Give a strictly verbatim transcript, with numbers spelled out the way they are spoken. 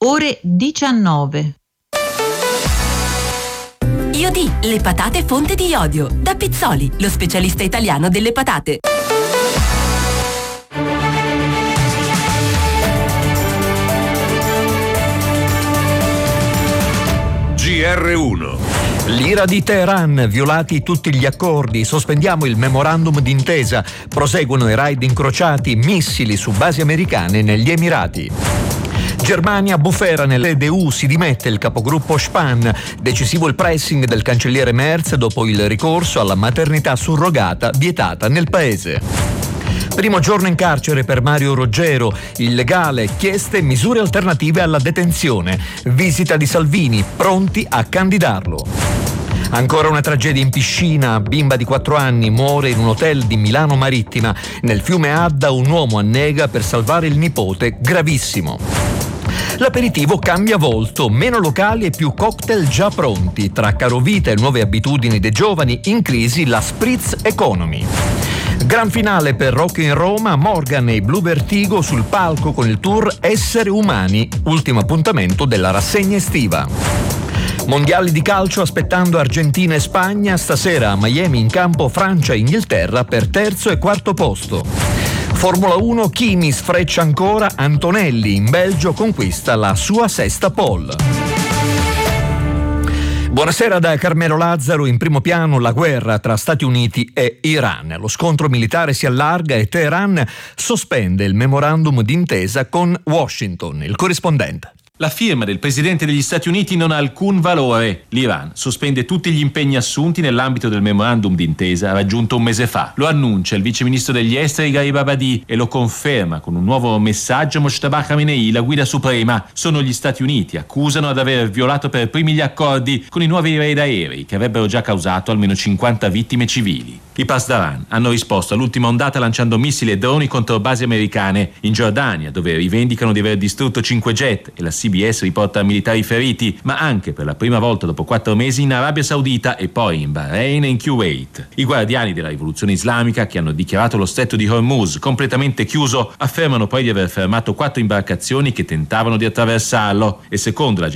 ore diciannove. Iodì, le patate fonte di iodio. Da Pizzoli, lo specialista italiano delle patate. G R uno. L'ira di Teheran, violati tutti gli accordi, sospendiamo il memorandum d'intesa, proseguono i raid incrociati, missili su basi americane negli Emirati. Germania bufera nell'E D U, si dimette il capogruppo Spahn, decisivo il pressing del cancelliere Merz dopo il ricorso alla maternità surrogata vietata nel paese. Primo giorno in carcere per Mario Roggero, illegale, chieste misure alternative alla detenzione, visita di Salvini, pronti a candidarlo. Ancora una tragedia in piscina, bimba di quattro anni muore in un hotel di Milano Marittima, nel fiume Adda un uomo annega per salvare il nipote, gravissimo. L'aperitivo cambia volto, meno locali e più cocktail già pronti, tra carovita e nuove abitudini dei giovani, in crisi la spritz economy. Gran finale per Rock in Roma, Morgan e i Blue Vertigo sul palco con il tour Essere Umani, ultimo appuntamento della rassegna estiva. Mondiali di calcio aspettando Argentina e Spagna, stasera a Miami in campo Francia e Inghilterra per terzo e quarto posto. Formula uno, Kimi sfreccia ancora, Antonelli in Belgio conquista la sua sesta pole. Buonasera da Carmelo Lazzaro. In primo piano la guerra tra Stati Uniti e Iran. Lo scontro militare si allarga e Teheran sospende il memorandum d'intesa con Washington. Il corrispondente. La firma del presidente degli Stati Uniti non ha alcun valore. L'Iran sospende tutti gli impegni assunti nell'ambito del memorandum d'intesa raggiunto un mese fa. Lo annuncia il vice ministro degli esteri Gharib Abadi e lo conferma con un nuovo messaggio Mojtaba Khamenei, la guida suprema. Sono gli Stati Uniti, accusano ad aver violato per primi gli accordi con i nuovi raid aerei che avrebbero già causato almeno cinquanta vittime civili. I Pasdaran hanno risposto all'ultima ondata lanciando missili e droni contro basi americane in Giordania, dove rivendicano di aver distrutto cinque jet, e la C B S riporta militari feriti, ma anche per la prima volta dopo quattro mesi in Arabia Saudita e poi in Bahrain e in Kuwait. I guardiani della rivoluzione islamica, che hanno dichiarato lo stretto di Hormuz completamente chiuso, affermano poi di aver fermato quattro imbarcazioni che tentavano di attraversarlo e secondo la